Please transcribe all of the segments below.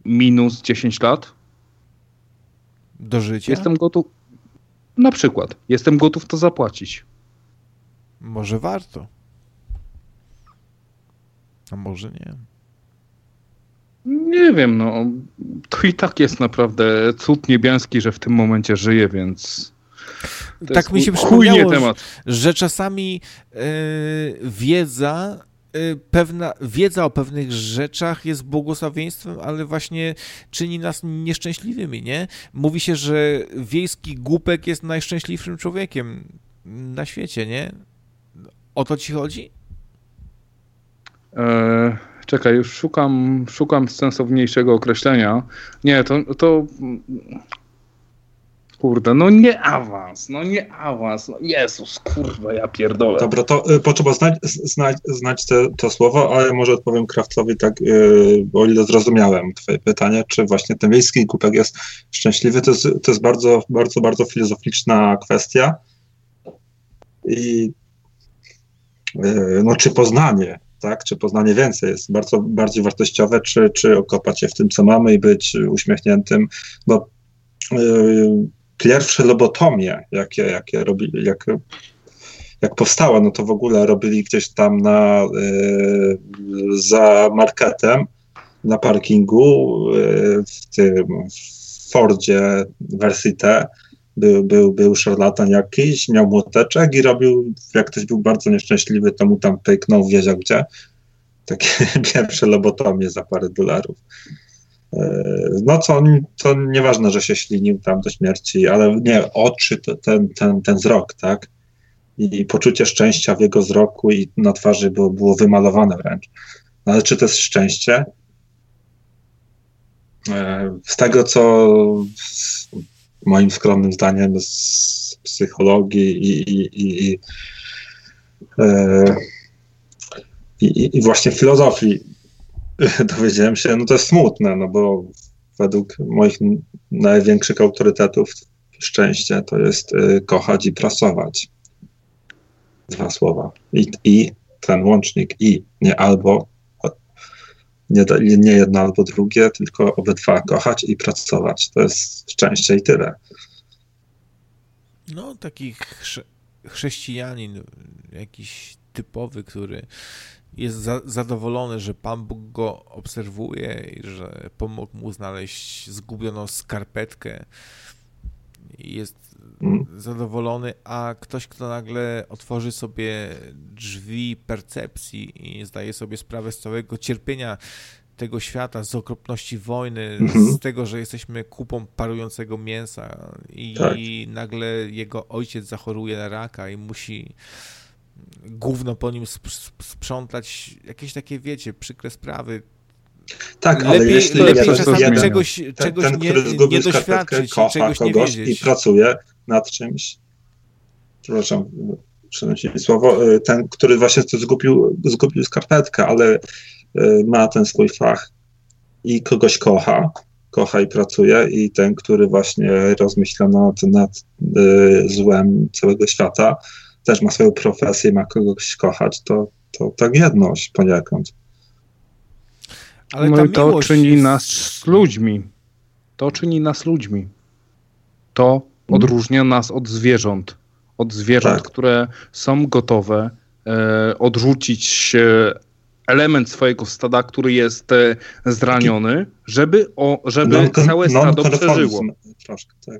minus 10 lat. Do życia? Jestem gotów, na przykład, jestem gotów to zapłacić. Może warto. A może nie. Nie wiem, no. To i tak jest naprawdę cud niebiański, że w tym momencie żyję, więc... Tak mi się przypomniało, że czasami pewna wiedza o pewnych rzeczach jest błogosławieństwem, ale właśnie czyni nas nieszczęśliwymi, nie? Mówi się, że wiejski głupek jest najszczęśliwszym człowiekiem na świecie, nie? O to ci chodzi? Czekaj, już szukam sensowniejszego określenia. Nie, to... Kurde, no nie awans. No Jezus, kurwa, ja pierdolę. Dobra, to potrzeba znać to słowo, ale może odpowiem Krawcowi tak, o ile zrozumiałem twoje pytanie, czy właśnie ten wiejski głupek jest szczęśliwy. To jest bardzo, bardzo, bardzo filozoficzna kwestia. I no, czy poznanie, tak? Czy poznanie więcej jest bardzo bardziej wartościowe, czy okopać się w tym, co mamy i być uśmiechniętym, bo pierwsze lobotomie, jakie robili, jak powstała, no to w ogóle robili gdzieś tam za marketem, na parkingu, w tym Fordzie wersji T, był szarlatan jakiś, miał młoteczek i robił, jak ktoś był bardzo nieszczęśliwy, to mu tam pyknął, wiedział gdzie. Takie pierwsze lobotomie za parę dolarów. No to nieważne, że się ślinił tam do śmierci, ale nie, oczy, ten wzrok, tak? I poczucie szczęścia w jego wzroku i na twarzy było wymalowane wręcz. Ale czy to jest szczęście? Z tego, co moim skromnym zdaniem z psychologii i właśnie filozofii dowiedziałem się, no to jest smutne, no bo według moich największych autorytetów szczęście to jest kochać i pracować. 2 słowa. I ten łącznik nie albo, nie jedno albo drugie, tylko obydwa, kochać i pracować. To jest szczęście i tyle. No, taki chrześcijanin jakiś typowy, który jest zadowolony, że Pan Bóg go obserwuje i że pomógł mu znaleźć zgubioną skarpetkę. Jest zadowolony, a ktoś, kto nagle otworzy sobie drzwi percepcji i zdaje sobie sprawę z całego cierpienia tego świata, z okropności wojny, z tego, że jesteśmy kupą parującego mięsa i nagle jego ojciec zachoruje na raka i musi gówno po nim sprzątać, jakieś takie, wiecie, przykre sprawy. Tak, ale jeśli czasami czegoś nie doświadczyć, kocha czegoś nie kogoś wiedzieć. I pracuje nad czymś, przepraszam, przynajmniej słowo, ten, który właśnie zgubił skarpetkę, ale ma ten swój fach i kogoś kocha i pracuje, i ten, który właśnie rozmyśla nad złem całego świata, też ma swoją profesję, ma kogoś kochać, to tak jedność poniekąd. Ale no i to czyni nas ludźmi. To czyni nas ludźmi. To odróżnia nas od zwierząt. Od zwierząt, tak, które są gotowe odrzucić element swojego stada, który jest zraniony, żeby całe stado przeżyło. Troszkę, tak.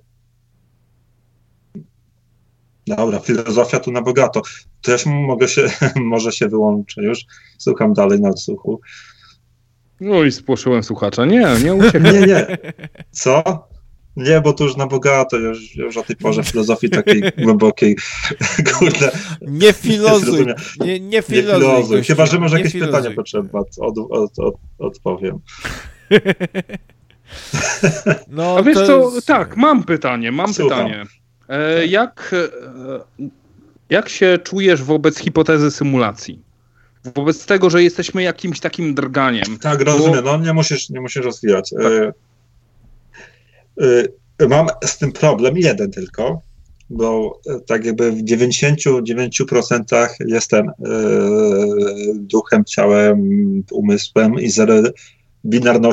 Dobra, filozofia tu na bogato. To ja może się wyłączę już. Słucham dalej na odsłuchu. No i spłoszyłem słuchacza. Nie uciekam. Nie. Co? Nie, bo to już na bogato, już o tej porze filozofii takiej głębokiej, kurde. Nie filozuj. Nie filozuj. Chyba, że może jakieś pytanie potrzeba, odpowiem. No, a wiesz co, tak, mam pytanie. Jak się czujesz wobec hipotezy symulacji? Wobec tego, że jesteśmy jakimś takim drganiem. Tak, rozumiem. No nie musisz rozwijać. Tak. Mam z tym problem jeden tylko, bo tak jakby w 99% jestem duchem, ciałem, umysłem i 0 binarnością